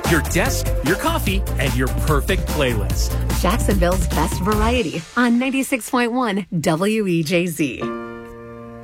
your desk, your coffee, and your perfect playlist. Jacksonville's best variety on 96.1 WEJZ.